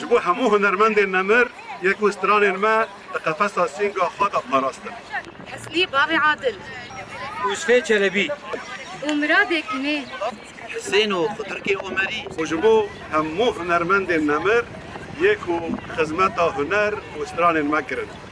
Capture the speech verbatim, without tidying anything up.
جبو همو هنرمند نمر یک وستران ما قفص سینگا خود پاراستن. حسلی بابی عادل یوسف چلبی ومراد کنه حسین و خضرکی عمری و جبو همو هنرمند نمر یک خدمت هنر وستران ما کرد.